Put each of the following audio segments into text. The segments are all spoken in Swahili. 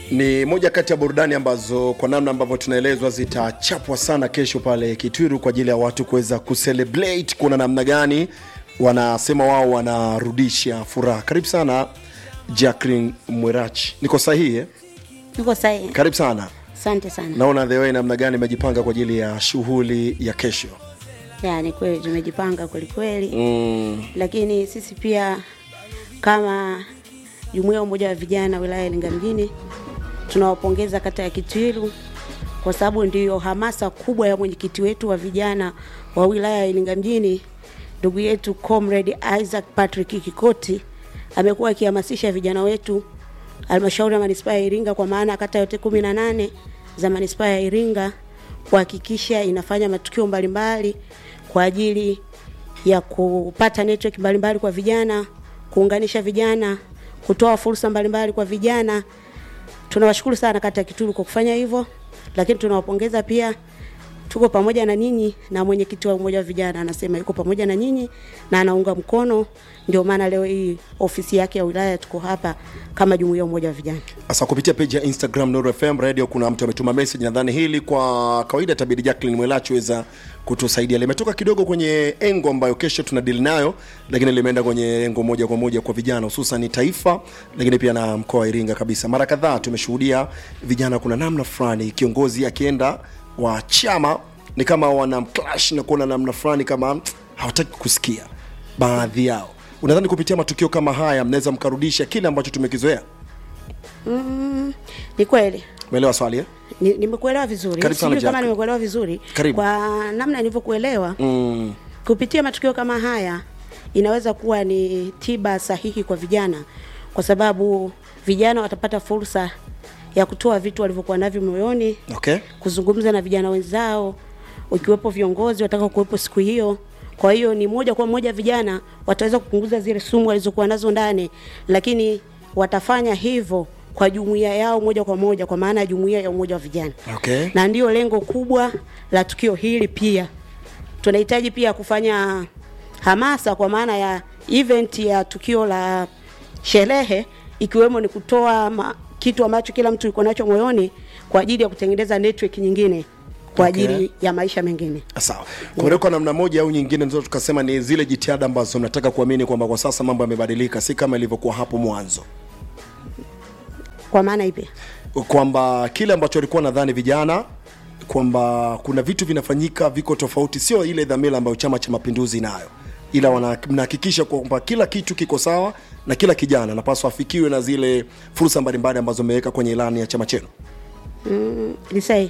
Ni moja kati ya burudani ambazo kwa namna ambavyo tunaelezwa zitachapwa sana kesho pale Kitwiru kwa ajili ya watu kuweza kucelebrate kuna namna gani wanasema wao wanarudisha furaha. Karibu sana Jacqueline Mwerachi. Niko sahihi? Niko sahihi. Karibu sana. Asante sana. Naona the way namna gani umejipanga kwa ajili ya shughuli ya kesho. Ni kweli tumejipanga kweli kweli. Lakini sisi pia kama jumuiya umoja wa vijana wilaya ya Iringa mjini tunawapongeza kata ya Kitwiru kwa sababu ndio hamasa kubwa ya mwenyekiti wetu wa vijana wa wilaya ya Iringa mjini, ndugu yetu Comrade Isaac Patrick Kikoti amekuwa akihamasisha vijana wetu halmashauri ya manispaa ya Iringa, kwa maana kata yote 18 za manispaa ya Iringa kuhakikisha inafanya matukio mbalimbali kwa ajili ya kupata network mbalimbali kwa vijana, kuunganisha vijana, kutoa fursa mbalimbali kwa vijana. Tunawashukuru sana kata ya Kitwiru kwa kufanya hivyo, lakini tunawapongeza pia. Tuko pamoja na nyinyi, na mwenyekiti wa umoja wa vijana anasema yuko pamoja na nyinyi na anaunga mkono, ndio maana leo hii ofisi yake ya wilaya tuko hapa kama jumuiya umoja wa vijana. Asa kupitia page ya Instagram Nuru FM Radio kuna mtu ametuma message, nadhani hili kwa kawaida tabidi Jacqueline Mwerachi weza kutusaidia. Limetoka kidogo kwenye engo ambayo kesho tunadeal nayo, lakini limeenda kwenye engo moja kwa moja kwa vijana hususan ni taifa, lakini pia na mkoa wa Iringa kabisa. Mara kadhaa tumeshuhudia vijana kuna namna fulani kiongozi akienda wa chama ni kama wana clash na kuna namna fulani kama hawataki kusikia baadhi yao. Unadhani kupitia matukio kama haya mnaweza mkarudisha kile ambacho tumekizoea? Ni kweli. Umeelewa swali? Nimekuelewa vizuri. Sijui kama nimekuelewa vizuri. Karibu. Kwa namna nilivyokuelewa, kupitia matukio kama haya inaweza kuwa ni tiba sahihi kwa vijana, kwa sababu vijana watapata fursa ya kutoa vitu walivyokuwa navyo moyoni, kuzungumza na vijana wenzao, ukiwepo viongozi watakao kuwepo siku hiyo. Kwa hiyo ni moja kwa moja vijana wataweza kupunguza zile sumu walizokuwa nazo ndani, lakini watafanya hivyo kwa jumuiya yao moja kwa moja, kwa maana jumuiya ya umoja wa vijana. Na ndio lengo kubwa la tukio hili. Pia tunahitaji pia kufanya hamasa kwa maana ya event ya tukio la sherehe, ikiwemo ni kutoa kitu ambacho kila mtu yuko nacho moyoni kwa ajili ya kutengeneza network nyingine kwa ajili ya maisha mengine. Sawa. Kwa namna moja au nyingine ndio tukasema ni zile jitihada ambazo nataka kuamini kwamba kwa sasa mambo yamebadilika, si kama ilivyokuwa hapo mwanzo. Kwa maana ipi? Kwamba kile ambacho walikuwa nadhani vijana kwamba kuna vitu vinafanyika viko tofauti, sio ile dhamira ambayo Chama cha Mapinduzi nayo, ila wanahakikisha kwamba kila kitu kiko sawa na kila kijana anapaswa afikiwe na zile fursa mbalimbali ambazo wameweka kwenye ilani ya chama chenu. Ni sahihi.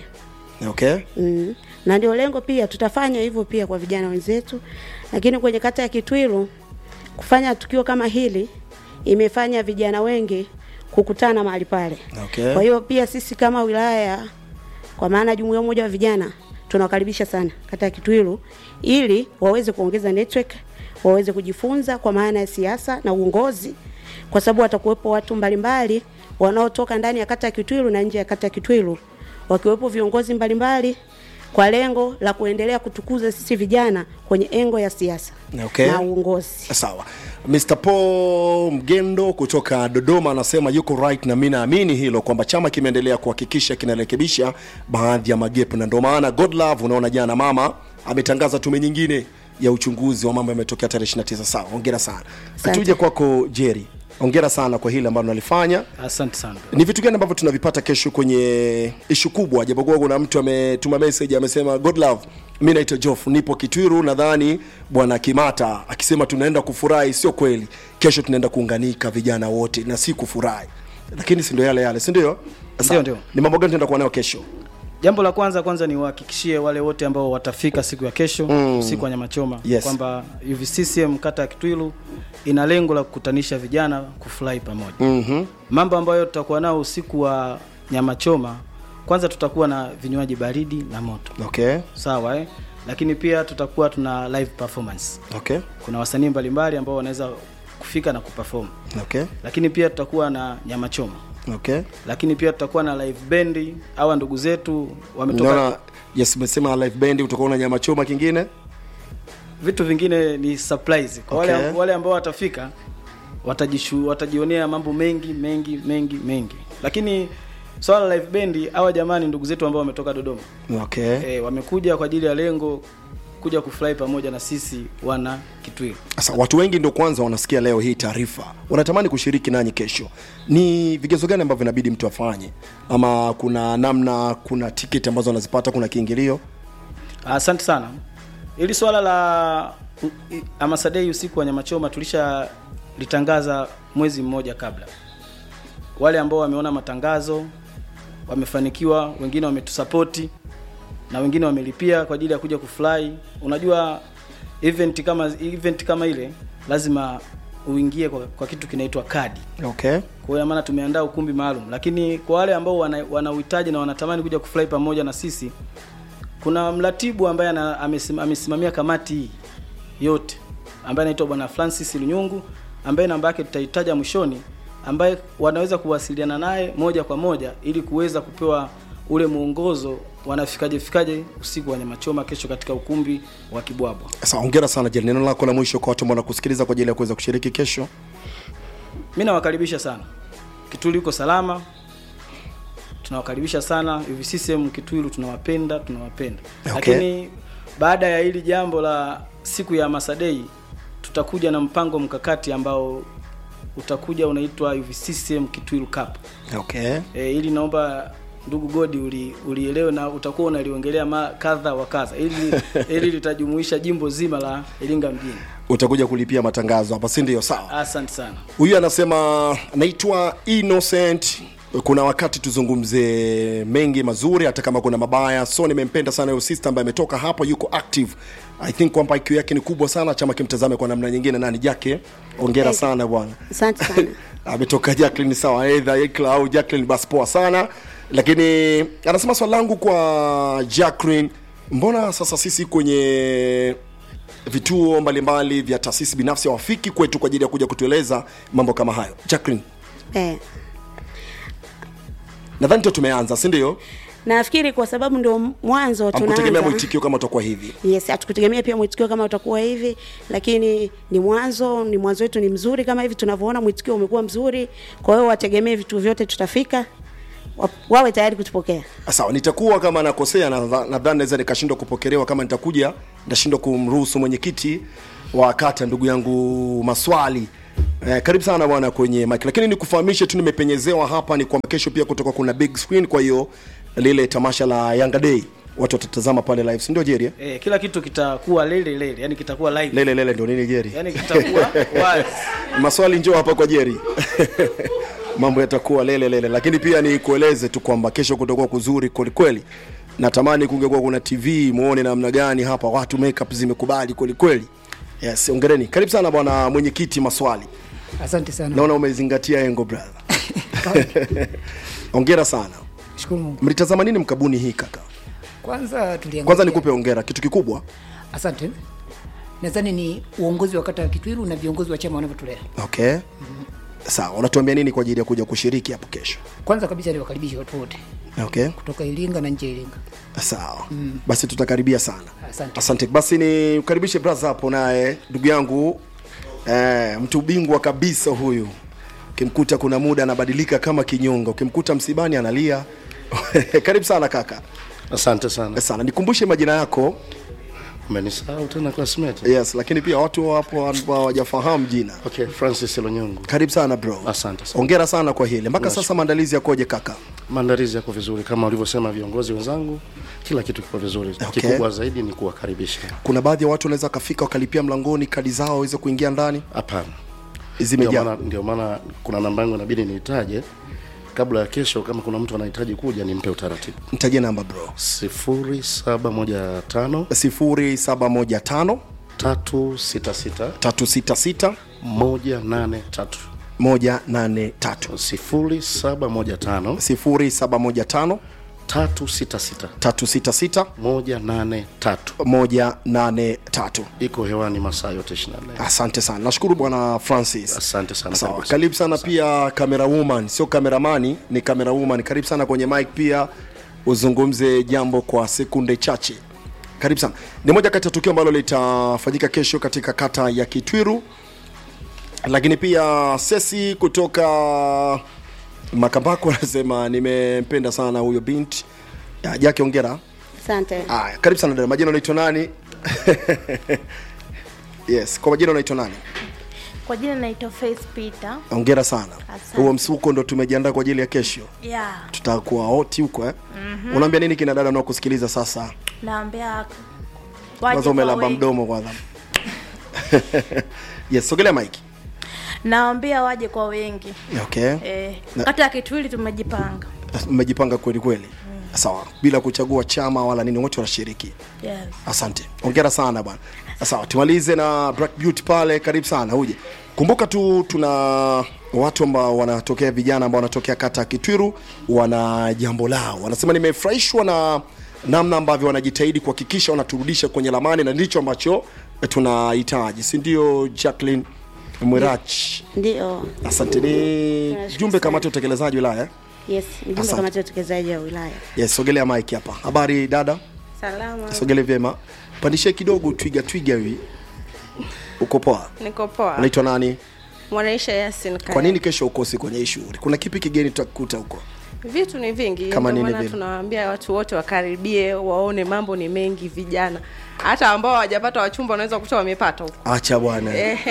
Na ndio lengo pia tutafanya hivyo pia kwa vijana wenzetu. Lakini kwenye kata ya Kitwiru kufanya tukio kama hili imefanya vijana wengi kukutana mahali pale. Kwa hiyo pia sisi kama wilaya, kwa maana jumuiya umoja wa vijana, tunawakaribisha sana kata ya Kitwiru ili waweze kuongeza network, waweze kujifunza kwa maana ya siasa na uongozi, kwa sababu watakuwepo watu mbalimbali wanaotoka ndani ya kata ya Kitwiru na nje ya kata ya Kitwiru, wakiwepo viongozi mbalimbali kwa lengo la kuendelea kutukuza sisi vijana kwenye engo ya siasa na uongozi. Sawa. Mr. Paul Mgendo kutoka Dodoma anasema yuko right, na mimi naamini hilo kwamba chama kimeendelea kuhakikisha kinarekebisha baadhi ya magepu, na ndio maana God Love unaona jana mama ametangaza tume nyingine ya uchunguzi wa mambo yametokea tarehe 29. Sawa, hongera sana. Tuje kwako Jerry. Hongera sana kwa hili ambalo nalifanya. Asante sana. Ni vitu gani ambavyo tunavipata kesho kwenye issue kubwa? Japokuwa kuna mtu ametuma message amesema God Love, mimi naitwa Joff, nipo Kitwiru, nadhani bwana Kimata akisema tunaenda kufurahi, sio kweli. Kesho tunaenda kuunganika vijana wote na si kufurahi. Lakini si ndio yale, si ndio? Ndio. Ni mambo gani tunaenda kuwa nayo kesho? Jambo la kwanza ni uhakikishie wale wote ambao watafika siku ya kesho, siku ya nyama choma, kwamba UVCCM kata ya Kitwiru ina lengo la kukutanisha vijana kufurahi pamoja. Mambo ambayo tutakuwa nao usiku wa nyama choma, kwanza tutakuwa na vinywaji baridi na moto. Sawa Lakini pia tutakuwa tuna live performance. Kuna wasanii mbalimbali ambao wanaweza kufika na kuperform. Lakini pia tutakuwa na nyama choma. Lakini pia tutakuwa na live band au ndugu zetu wametoka. Umesema live band, utakuwa na nyama choma, kingine vitu vingine ni surprise kwa wale ambao watafika, watajionea mambo mengi. Lakini swala live band, hawa jamani ndugu zetu ambao wametoka Dodoma. Okay. Wamekuja kwa ajili ya lengo kuja kufly pamoja na sisi wana Kitwiru. Sasa watu wengi ndio kwanza wanasikia leo hii taarifa, wanatamani kushiriki nanyi kesho. Ni vigezo gani ambavyo inabidi mtu afanye? Ama kuna namna, kuna tiketi ambazo wanazipata, kuna kiingilio? Asante sana. Ili swala la Hamasa Day usiku wa nyama choma tulisha litangaza mwezi mmoja kabla. Wale ambao wameona matangazo wamefanikiwa, wengine wametusapoti na wengine wamelipia kwa ajili ya kuja kufly. Unajua event kama ile lazima uingie kwa kitu kinaitwa kadi. Okay. Kwa hiyo maana tumeandaa ukumbi maalum, lakini kwa wale ambao wana uhitaji na wanatamani kuja kufly pamoja na sisi, kuna mratibu ambaye amesimamia kamati yote ambaye anaitwa Bwana Francis Lunyungu, ambaye namba yake tutahitaja mwishoni, ambaye wanaweza kuwasiliana naye moja kwa moja ili kuweza kupewa ule muongozo wanafikaje usiku wa nyama choma kesho katika ukumbi wa Kibwabwa. Sasa hongera sana Jeli, neno lako la mwisho kwa watu ambao wanakusikiliza kwa ajili ya kuweza kushiriki kesho. Mimi nawakaribisha sana. Kitwiru iko salama. Tunawakaribisha sana. UVCCM Kitwiru tunawapenda. Okay. Lakini baada ya hili jambo la siku ya Hamasa Day tutakuja na mpango mkakati ambao utakuja unaitwa UVCCM Kitwiru Cup. Okay. Ili naomba ndugu Godi ulielewe na utakuwa unaliongelea kadha wa kadha ili litajumuisha jimbo zima la Iringa mjini. Utakuja kulipia matangazo hapa, si ndio? Sawa. Asante sana. Huyu anasema anaitwa Innocent. Kuna wakati tuzungumze mengi mazuri hata kama kuna mabaya. So nimempenda sana huyo sister ambaye ametoka hapo, yuko active. I think kwamba IQ yake ni kubwa sana, chama kimtazame kwa namna nyingine. Nani Jackie? Hongera sana bwana. Asante sana. Ametoka Jacqueline, sawa, either Ekla au Jacqueline, basi poa sana. Lakini anasema swali langu kwa Jacqueline, mbona sasa sisi kwenye vituo mbalimbali vya taasisi binafsi hawafiki kwetu kwa ajili ya kuja kutueleza mambo kama hayo? Jacqueline. Nadhani tu tumeanza, si ndio? Nafikiri kwa sababu ndio mwanzo tunaanza. Hatukutegemea mwitikio kama utakuwa hivi. Yes, hatukutegemea pia mwitikio kama utakuwa hivi, lakini ni mwanzo wetu ni mzuri kama hivi tunavyoona mwitikio umekuwa mzuri. Kwa hiyo wategemee vitu vyote tutafika. Wawe tayari kutupokea. Sawa, nitakuwa kama nakosea nadhani naweza nikashindwa kupokelewa kama nitakuja ndashindwa kumruhusu mwenyekiti wa kata ndugu yangu Maswali. Karibu sana bwana kwenye mic. Lakini nikufahamishe tu nimepenyezewa hapa ni kwa kesho pia kutoka kuna big screen, kwa hiyo lile tamasha la Yanga Day watu watatazama pale live, si ndio Jerry? Kila kitu kitakuwa lele, yani kitakuwa live. Lele ndio nini Jerry? Yani kitakuwa wazi. Maswali njoo hapa kwa Jerry. Mambo yatakuwa lele. Lakini pia ni kueleze tu kwamba kesho kutakuwa kuzuri kweli. Natamani kungekuwa kuna TV muone namna gani hapa watu makeup zimekubali kweli. Yes, ongereni. Karibu sana bwana mwenyekiti Maswali. Asante sana. Naona umezingatia engo brother. Hongera sana. Shukuru. Mlitazama nini mkabuni hii kaka? Kwanza nikupe hongera, kitu kikubwa. Asante. Nadhani ni uongozi wa kata ya Kitwiru na viongozi wa chama wanavyotulea. Okay. Sawa, unatuambia nini kwa ajili ya kuja kushiriki hapo kesho? Kwanza kabisa ni wakaribisha watu wote. Okay. Kutoka Iringa na nje Iringa. Sawa. Basi tutakaribia sana. Asante. Basi ni ukaribishe brother hapo naye ndugu yangu mtu bingwa kabisa huyu. Ukimkuta kuna muda anabadilika kama kinyonga, ukimkuta msibani analia. Karibu sana kaka. Asante sana. Nikumbushe majina yako. Umenisahau tena classmate. Yes, lakini pia watu hapo hawajafahamu jina. Okay, Francis Lunyungu. Karibu sana bro. Asante sana. Hongera sana kwa hili. Mpaka sasa maandalizi yakoje kaka? Maandalizi yako vizuri kama ulivyosema viongozi wenzangu. Kila kitu kiko vizuri. Okay. Kikubwa zaidi ni kuwakaribisha. Kuna baadhi ya watu wanaweza kafika wakalipia mlangoni kadi zao waweze kuingia ndani? Hapana. Zimejaa. Ndio maana kuna namba yangu inabidi niitaje kabla ya kesho, kama kuna mtu anahitaji kuja nimpe utaratibu. Nitajie namba bro. 0715 366 183 183 0715 366 183 iko hewani masaa yote 24. Asante sana. Nashukuru bwana Francis. Asante sana. Sawa. Karibu sana pia camera woman, sio kameramani, ni camera woman. Karibu sana kwenye mic pia uzungumze jambo kwa sekunde chache. Karibu sana. Ni moja kati ya tukio ambalo litafanyika kesho katika kata ya Kitwiru. Lakini pia sesi kutoka Makambako anasema nimempenda sana huyo binti. Ya Jackie hongera. Asante. Karibu sana dada. Majina unaitwa nani? Yes, kwa majina unaitwa nani? Kwa jina naitwa Faith Peter. Hongera sana. Huo msuko ndo tumejiandaa kwa ajili ya kesho. Yeah. Tutakuwa hoti huko Unaambia nini kina dada wanaokusikiliza sasa? Naambia waje umelamba mdomo kwanza. Yes, sogelea mic. Naambia waje kwa wengi. Okay. Kata ya Kitwili tumejipanga. Mmejipanga kweli kweli. Sawa, bila kuchagua chama wala nini, wote wanashiriki. Yes. Asante. Hongera sana bwana. Sawa, tumalize na Black Beauty pale, karibu sana uje. Kumbuka tu tuna watu ambao wanatokea, vijana ambao wanatokea kata Kitwiru, wana jambo lao. Wanasema nimefurahishwa na namna ambavyo wanajitahidi kuhakikisha wanaturudisha kwenye lamani, na ndicho ambacho tunahitaji. Si ndio Jacqueline Mwirach? Ndio. Asante. Ni jumbe kamati ya utekelezaji wilaya. Yes, jumbe kamati ya utekelezaji ya wilaya. Yes, sogelea mic hapa. Habari dada? Salama. Sogelea vyema. Pandishe kidogo twiga hivi. Uko poa? Niko poa. Unaitwa nani? Mwanaisha Yasin Kaya. Kwa nini kesho ukosi kwenye shughuli? Kuna kipi kigeni tutakuta huko? Vitu ni vingi. Kama nini vile? Tunawaambia watu wote wakaribie, waone mambo ni mengi, vijana. Hata ambao hawajapata wachumba wanaweza kukuta wamepata huko. Acha bwana.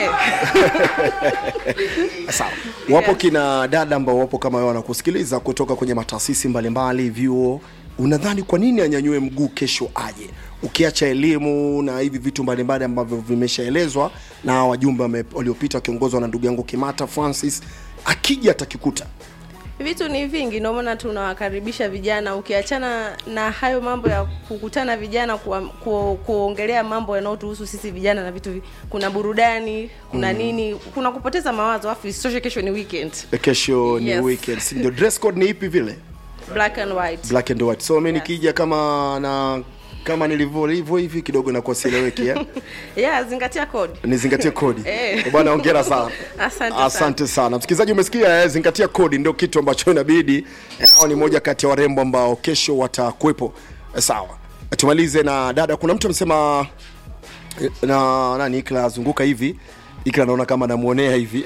Sawa. Wapo kina dada ambao wapo kama wewe wanakusikiliza kutoka kwenye mataasisi mbalimbali, vyuo. Unadhani kwa nini anyanyue mguu kesho aje? Ukiacha elimu na hivi vitu mbalimbali ambavyo vimeshaelezwa na wajumbe waliopita wakiongozwa na ndugu yangu Kimata Francis, akija atakikuta. Vitu ni vingi, ndio maana tunawakaribisha vijana. Ukiachana na hayo mambo ya kukutana vijana kuongelea mambo yanayotuhusu sisi vijana na vitu, kuna burudani, kuna nini, kuna kupoteza mawazo, afu isitoshe kesho ni weekend. Kesho ni weekend. Ndio dress code ni ipi vile? Black and white. Black and white. So mimi nikija kama nilivyo hivi kidogo na kueleweki zingatia code. Nizingatie kodi. Bwana hongera sana. Asante sana. Msikilizaji, umesikia zingatia kodi ndio kitu ambacho inabidi. Hao ni moja kati ya warembo ambao kesho watakuepo. Sawa. Tumalize na dada. Kuna mtu amesema na nani Ikla zunguka hivi. Ikla naona kama namuonea hivi.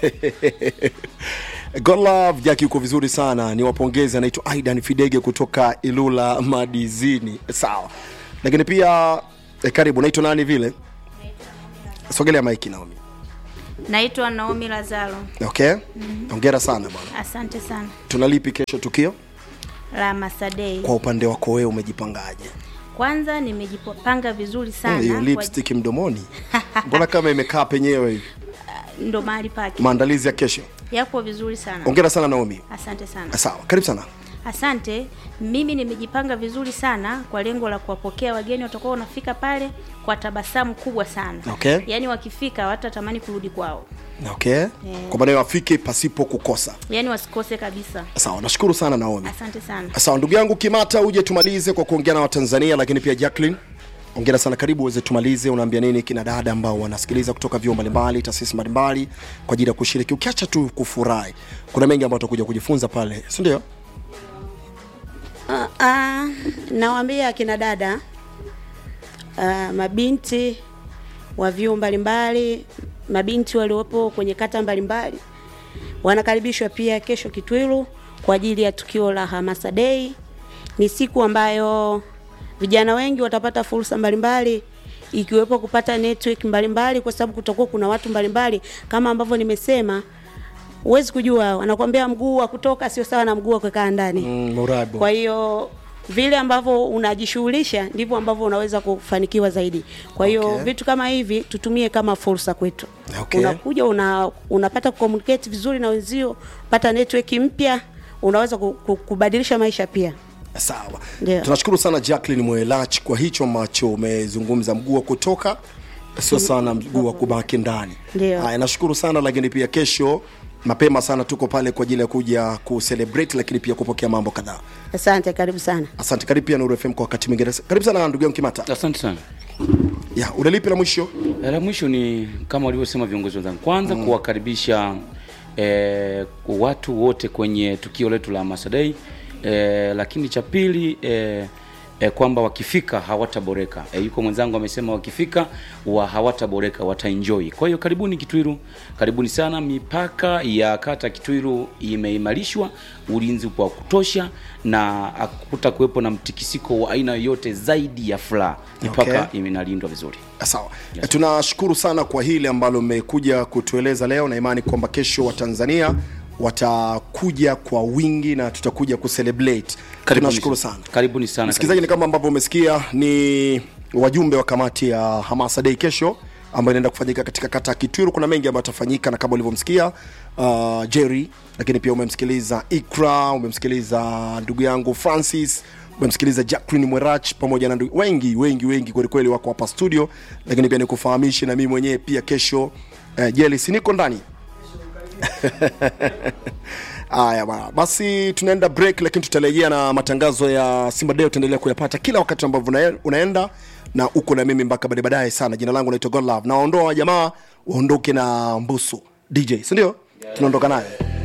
God love Jackie, uko vizuri sana. Niwapongeze, anaitwa Aidan Fidege kutoka Ilula Madizini. Sawa. Lakini pia karibu, naitwa nani vile? Sogelea mic Naomi. Naitwa Naomi Lazaro. Okay. Hongera sana bwana. Asante sana. Tunalipi kesho tukio? La Masadei. Kwa upande wako wewe umejipangaje? Kwanza nimejipanga vizuri sana. Hiyo lipstick mdomoni. Mbona kama imekaa penyewe hivi? Ndo mahali pake. Maandalizi ya kesho yako vizuri sana. Hongera sana Naomi. Asante sana. Sawa, karibu sana. Asante. Mimi nimejipanga vizuri sana kwa lengo la kuwapokea wageni watakao wanafika pale kwa tabasamu kubwa sana. Okay. Yaani wakifika watatamani kurudi kwao. Okay. Kwa maana wafike pasipo kukosa. Yaani wasikose kabisa. Sawa, nashukuru sana Naomi. Asante sana. Sawa, ndugu yangu Kimata, uje tumalize kwa kuongea na Watanzania, lakini pia Jacqueline. Hongera sana, karibu uweze tumalize. Unaambia nini kina dada ambao wanasikiliza kutoka vyuo mbalimbali, taasisi mbalimbali kwa ajili ya kushiriki? Ukiacha tu kufurahi, kuna mengi ambayo tutakuja kujifunza pale, si ndio? Nawaambia kina dada, mabinti wa vyuo mbalimbali, mabinti waliopo kwenye kata mbalimbali wanakaribishwa pia kesho Kitwiru kwa ajili ya tukio la Hamasa Day. Ni siku ambayo vijana wengi watapata fursa mbalimbali, ikiwepo kupata network mbalimbali, kwa sababu kutakuwa kuna watu mbalimbali kama ambavyo nimesema. Huwezi kujua, wanakuambia mguu wa kutoka sio sawa na mguu wa kukaa ndani. Kwa hiyo vile ambavyo unajishughulisha ndivyo ambavyo unaweza kufanikiwa zaidi. Kwa hiyo vitu kama hivi tutumie kama fursa kwetu. Unakuja unapata kucommunicate vizuri na wenzio, pata network mpya, unaweza kubadilisha maisha pia. Sawa. Tunashukuru sana Jacqueline Mwelach kwa hicho ambacho umezungumza, mguu wa kutoka sio sana mguu wa kubaki ndani. Haya, nashukuru sana, lakini pia kesho mapema sana tuko pale kwa ajili ya kuja kucelebrate, lakini pia kupokea mambo kadhaa. Asante, karibu sana. Asante, karibu pia Nuru FM kwa wakati mwingine. Karibu sana ndugu yangu Kimata. Asante sana. Unalipi la mwisho? La mwisho ni kama walivyosema viongozi wenzangu. Kwanza kuwakaribisha watu wote kwenye tukio letu la Hamasa Day. Lakini cha pili kwamba wakifika hawataboreka. Yuko mwenzangu amesema wakifika hawataboreka, wataenjoy. Kwa hiyo karibuni Kitwiru, karibuni sana. Mipaka ya kata Kitwiru imeimarishwa, ulinzi kwa kutosha na hakutakuwepo na mtikisiko wa aina yoyote zaidi ya furaha. Mipaka imenalindwa vizuri. Sawa. Yes. Tunashukuru sana kwa hili ambalo mmekuja kutueleza leo, na imani kwamba kesho wa Tanzania watakuja kwa wingi na tutakuja kucelebrate. Tunashukuru sana. Karibuni sana. Msikilizaji, ni kama ambavyo umesikia ni wajumbe wa kamati ya Hamasa Day kesho ambayo inaenda kufanyika katika kata Kitwiru. Kuna mengi ambayo yatafanyika, na kama ulivyomsikia Jerry, lakini pia umemsikiliza Ikra, umemsikiliza ndugu yangu Francis, umemsikiliza Jacqueline Mwerach pamoja na wengi kweli kweli wako hapa studio. Lakini pia nikufahamishe na mimi mwenyewe pia kesho Jelly niko ndani. Aya bwana, basi tunaenda break, lakini tutarejea na matangazo ya Simba Day. Tutaendelea kuyapata kila wakati ambavyo unaenda na uko na mimi mpaka baadaye sana. Jina langu naitwa God Love. Naondoa jamaa waondoke na Mbusu DJ, si ndio? Tunaondoka naye.